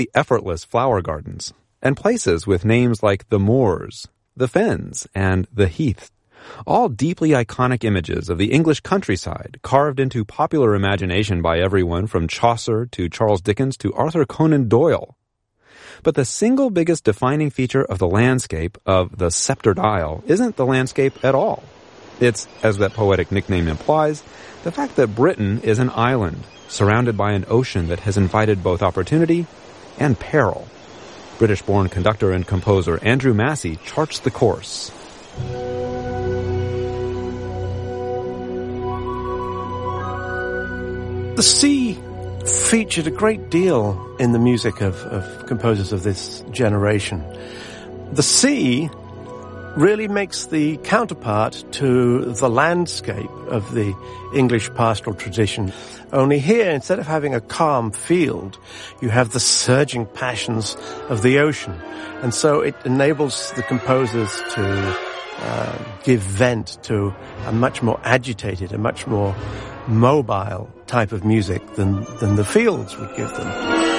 the effortless flower gardens, and places with names like the moors, the fens, and the heath. All deeply iconic images of the English countryside carved into popular imagination by everyone from Chaucer to Charles Dickens to Arthur Conan Doyle. But the single biggest defining feature of the landscape of the Sceptred Isle isn't the landscape at all. It's, as that poetic nickname implies, the fact that Britain is an island surrounded by an ocean that has invited both opportunity and peril. British-born conductor and composer Andrew Massey charts the course. The sea featured a great deal in the music of composers of this generation. The sea really makes the counterpart to the landscape of the English pastoral tradition. Only here, instead of having a calm field, you have the surging passions of the ocean. And so it enables the composers to give vent to a much more agitated, a much more mobile type of music than the fields would give them.